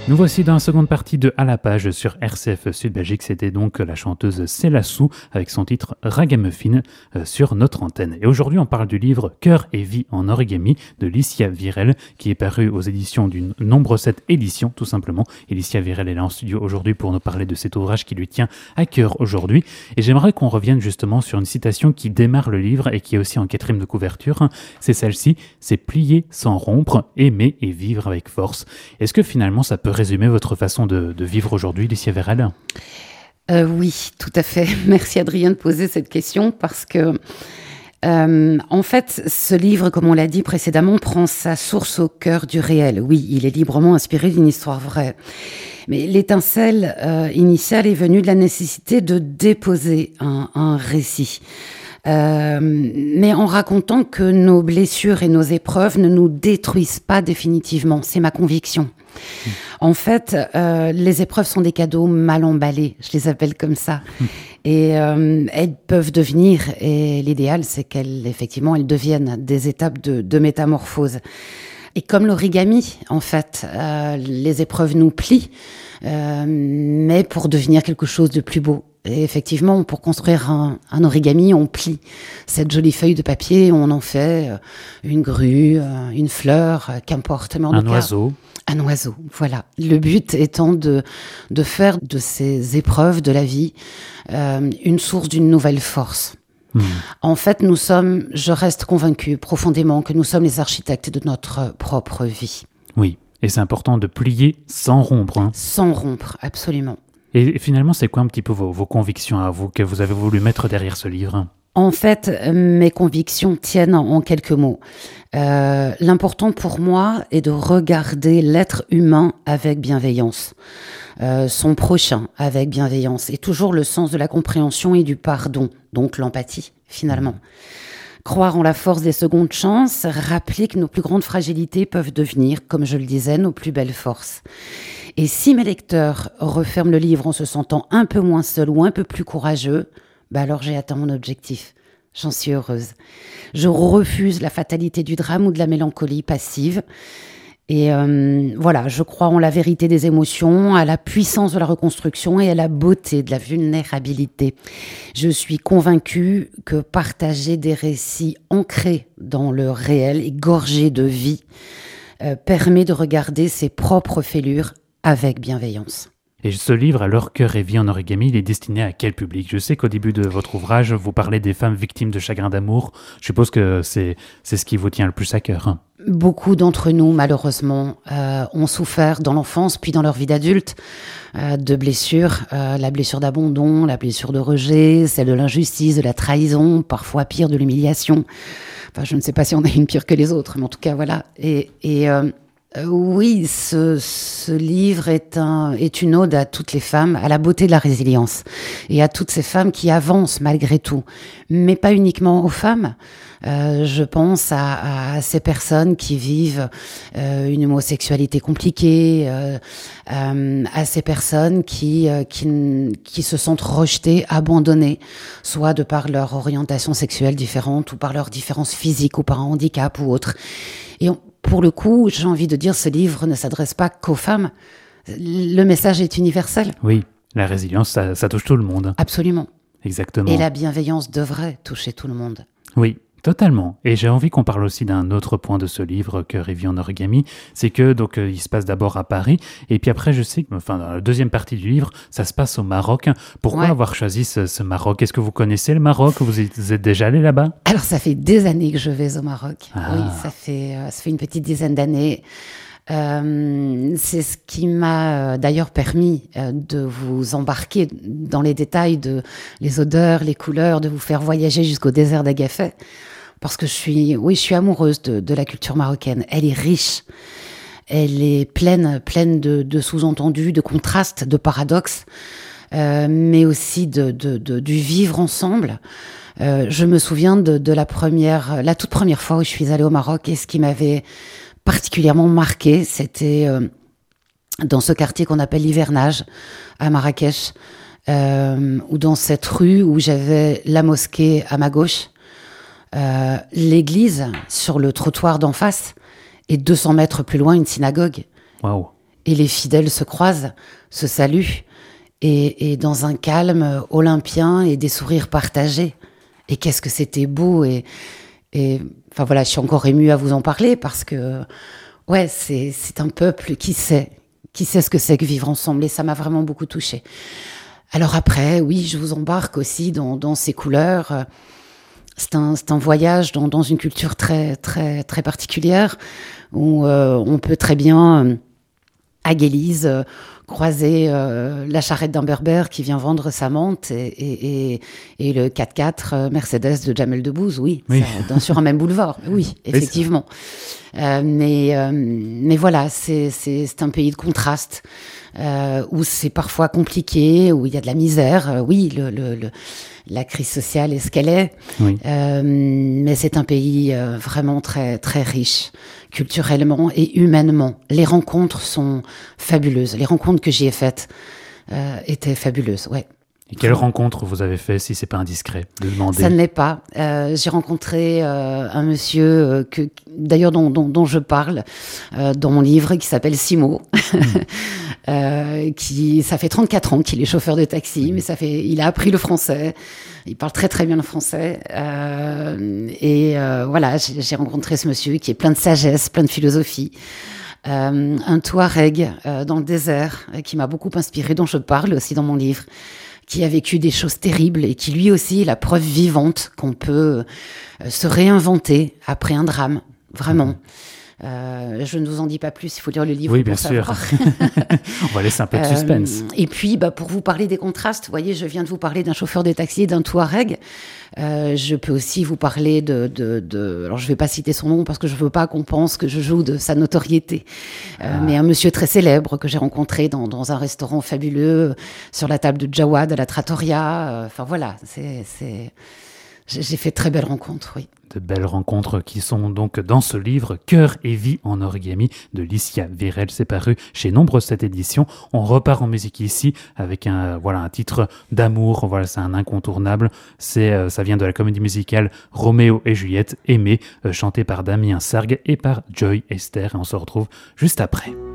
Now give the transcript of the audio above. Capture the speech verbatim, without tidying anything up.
Nous voici dans la seconde partie de À la page sur R C F Sud Belgique. C'était donc la chanteuse Célassou avec son titre Ragamuffin euh, sur notre antenne. Et aujourd'hui, on parle du livre Cœur et vie en origami de Licia Virel qui est paru aux éditions du Nombre sept éditions, tout simplement. Et Licia Virel est là en studio aujourd'hui pour nous parler de cet ouvrage qui lui tient à cœur aujourd'hui. Et j'aimerais qu'on revienne justement sur une citation qui démarre le livre et qui est aussi en quatrième de couverture. C'est celle-ci, c'est plier sans rompre, aimer et vivre avec force. Est-ce que finalement ça peut résumer votre façon de, de vivre aujourd'hui, Licia Virel ? euh, Oui, tout à fait. Merci Adrien de poser cette question parce que, euh, en fait, ce livre, comme on l'a dit précédemment, prend sa source au cœur du réel. Oui, il est librement inspiré d'une histoire vraie. Mais l'étincelle euh, initiale est venue de la nécessité de déposer un, un récit. Euh, mais en racontant que nos blessures et nos épreuves ne nous détruisent pas définitivement. C'est ma conviction. Mmh. En fait, euh, les épreuves sont des cadeaux mal emballés, je les appelle comme ça. Mmh. Et euh, elles peuvent devenir, et l'idéal c'est qu'elles, effectivement, elles deviennent des étapes de, de métamorphose. Et comme l'origami, en fait, euh, les épreuves nous plient, euh, mais pour devenir quelque chose de plus beau. Et effectivement, pour construire un, un origami, on plie cette jolie feuille de papier, on en fait une grue, une fleur, qu'importe. Mais en un cas, oiseau. Un oiseau, voilà. Le but étant de, de faire de ces épreuves de la vie euh, une source d'une nouvelle force. Mmh. En fait, nous sommes, je reste convaincue profondément que nous sommes les architectes de notre propre vie. Oui, et c'est important de plier sans rompre. Hein. Sans rompre, absolument. Et finalement, c'est quoi un petit peu vos, vos convictions à vous, que vous avez voulu mettre derrière ce livre ? En fait, mes convictions tiennent en quelques mots. Euh, l'important pour moi est de regarder l'être humain avec bienveillance, euh, son prochain avec bienveillance, et toujours le sens de la compréhension et du pardon, donc l'empathie, finalement. Mmh. Croire en la force des secondes chances, rappeler que nos plus grandes fragilités peuvent devenir, comme je le disais, nos plus belles forces. Et si mes lecteurs referment le livre en se sentant un peu moins seuls ou un peu plus courageux, bah alors j'ai atteint mon objectif. J'en suis heureuse. Je refuse la fatalité du drame ou de la mélancolie passive. Et euh, voilà, je crois en la vérité des émotions, à la puissance de la reconstruction et à la beauté de la vulnérabilité. Je suis convaincue que partager des récits ancrés dans le réel et gorgés de vie euh, permet de regarder ses propres fêlures avec bienveillance. Et ce livre, alors Cœur et vie en origami, il est destiné à quel public ? Je sais qu'au début de votre ouvrage, vous parlez des femmes victimes de chagrin d'amour. Je suppose que c'est, c'est ce qui vous tient le plus à cœur. Hein. Beaucoup d'entre nous, malheureusement, euh, ont souffert dans l'enfance, puis dans leur vie d'adulte, euh, de blessures. Euh, la blessure d'abandon, la blessure de rejet, celle de l'injustice, de la trahison, parfois pire, de l'humiliation. Enfin, je ne sais pas si on a une pire que les autres, mais en tout cas, voilà. Et... et euh, Euh, oui, ce, ce livre est, un, est une ode à toutes les femmes, à la beauté de la résilience et à toutes ces femmes qui avancent malgré tout, mais pas uniquement aux femmes. Euh, je pense à, à ces personnes qui vivent euh, une homosexualité compliquée, euh, euh, à ces personnes qui, euh, qui, qui se sentent rejetées, abandonnées, soit de par leur orientation sexuelle différente ou par leur différence physique ou par un handicap ou autre. Et on, pour le coup, j'ai envie de dire, ce livre ne s'adresse pas qu'aux femmes. Le message est universel. Oui, la résilience, ça, ça touche tout le monde. Absolument. Exactement. Et la bienveillance devrait toucher tout le monde. Oui, totalement. Et j'ai envie qu'on parle aussi d'un autre point de ce livre, Cœur et vie en origami. C'est que donc euh, il se passe d'abord à Paris, et puis après, je sais que, enfin, dans la deuxième partie du livre, ça se passe au Maroc. Pourquoi ouais. avoir choisi ce, ce Maroc ? Est-ce que vous connaissez le Maroc ? Vous êtes, vous êtes déjà allé là-bas ? Alors, ça fait des années que je vais au Maroc. Ah. Oui, ça fait, euh, ça fait une petite dizaine d'années. Euh, c'est ce qui m'a euh, d'ailleurs permis euh, de vous embarquer dans les détails de les odeurs, les couleurs, de vous faire voyager jusqu'au désert d'Agafay. Parce que je suis, oui, je suis amoureuse de, de la culture marocaine. Elle est riche, elle est pleine, pleine de, de sous-entendus, de contrastes, de paradoxes, euh, mais aussi de, de, de, du vivre ensemble. Euh, je me souviens de, de la première, la toute première fois où je suis allée au Maroc, et ce qui m'avait particulièrement marqué, c'était euh, dans ce quartier qu'on appelle l'Hivernage, à Marrakech, euh, ou dans cette rue où j'avais la mosquée à ma gauche, euh, l'église sur le trottoir d'en face, et deux cents mètres plus loin, une synagogue. Waouh. et les fidèles se croisent, se saluent, et, et dans un calme olympien et des sourires partagés. Et qu'est-ce que c'était beau, et, et enfin voilà, je suis encore émue à vous en parler parce que ouais, c'est, c'est un peuple qui sait, qui sait ce que c'est que vivre ensemble, et ça m'a vraiment beaucoup touchée. Alors après, oui, je vous embarque aussi dans, dans ces couleurs. C'est un, c'est un voyage dans, dans une culture très, très, très particulière où euh, on peut très bien, euh, à Guélise, euh, croiser euh, la charrette d'un berbère qui vient vendre sa menthe et, et, et, et le quatre-quatre Mercedes de Jamel Debbouze, oui, oui. Ça, dans, sur un même boulevard, oui, effectivement. Euh, mais, euh, mais voilà, c'est, c'est, c'est un pays de contraste. Euh, où c'est parfois compliqué, où il y a de la misère. Euh, oui, le, le, le, la crise sociale est ce qu'elle est, oui. euh, mais c'est un pays euh, vraiment très, très riche, culturellement et humainement. Les rencontres sont fabuleuses. Les rencontres que j'y ai faites euh, étaient fabuleuses, ouais. Et quelle rencontre vous avez fait, si c'est pas indiscret de demander? Ça ne l'est pas. Euh, j'ai rencontré euh, un monsieur euh, que, d'ailleurs dont, dont, dont je parle euh, dans mon livre, qui s'appelle Simo. Mmh. euh, qui, ça fait trente-quatre ans qu'il est chauffeur de taxi, mmh. mais ça fait, il a appris le français. Il parle très très bien le français. Euh, et euh, voilà, j'ai, j'ai rencontré ce monsieur qui est plein de sagesse, plein de philosophie. Euh, un Touareg euh, dans le désert euh, qui m'a beaucoup inspiré, dont je parle aussi dans mon livre, qui a vécu des choses terribles et qui lui aussi est la preuve vivante qu'on peut euh, se réinventer après un drame, vraiment. Euh, je ne vous en dis pas plus, il faut lire le livre oui, pour bien savoir. Sûr. On va laisser un peu de suspense. Euh, et puis, bah, pour vous parler des contrastes, vous voyez, je viens de vous parler d'un chauffeur de taxi et d'un Touareg. Euh, je peux aussi vous parler de, de, de... Alors, je ne vais pas citer son nom parce que je ne veux pas qu'on pense que je joue de sa notoriété. Euh, ah. Mais un monsieur très célèbre que j'ai rencontré dans, dans un restaurant fabuleux, sur la table de Jawad à la Trattoria. Enfin, euh, voilà, c'est... c'est... J'ai fait de très belles rencontres, oui. De belles rencontres qui sont donc dans ce livre « Cœur et vie en origami » de Licia Virel. C'est paru chez Nombre cette édition. On repart en musique ici avec un, voilà, un titre d'amour. Voilà, c'est un incontournable. C'est, euh, ça vient de la comédie musicale Roméo et Juliette, Aimée, euh, chantée par Damien Sargue et par Joy Esther. Et on se retrouve juste après.